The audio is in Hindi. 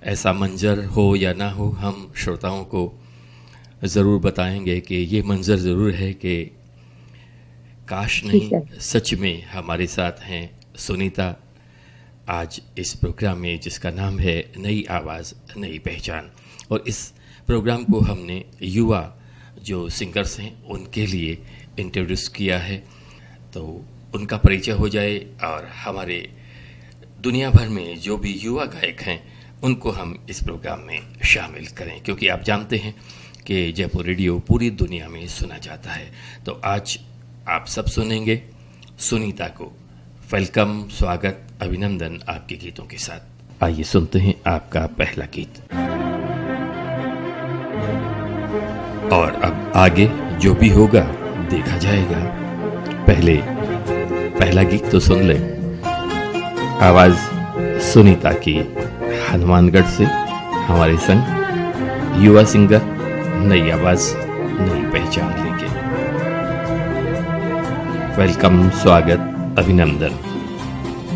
ऐसा मंजर हो या ना हो, हम श्रोताओं को ज़रूर बताएंगे कि ये मंजर ज़रूर है कि काश नहीं सच में हमारे साथ हैं सुनीता आज इस प्रोग्राम में, जिसका नाम है नई आवाज़ नई पहचान। और इस प्रोग्राम को हमने युवा जो सिंगर्स हैं उनके लिए इंट्रोड्यूस किया है, तो उनका परिचय हो जाए और हमारे दुनिया भर में जो भी युवा गायक हैं उनको हम इस प्रोग्राम में शामिल करें, क्योंकि आप जानते हैं कि जयपुर रेडियो पूरी दुनिया में सुना जाता है। तो आज आप सब सुनेंगे सुनीता को। वेलकम, स्वागत, अभिनंदन आपके गीतों के साथ। आइए सुनते हैं आपका पहला गीत। और अब आगे जो भी होगा देखा जाएगा। पहले पहला गीत तो सुन ले। आवाज सुनीता की, हनुमानगढ़ से हमारे संग युवा सिंगर नई आवाज नई पहचान लेके। वेलकम, स्वागत, अभिनंदन।